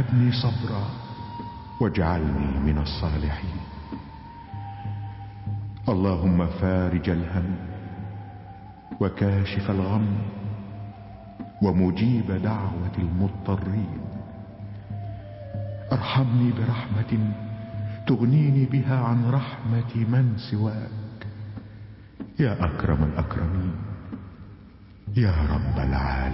فهبني صبرا واجعلني من الصالحين. اللهم فارج الهم وكاشف الغم ومجيب دعوة المضطرين، ارحمني برحمة تغنيني بها عن رحمة من سواك، يا أكرم الأكرمين، يا رب العالمين.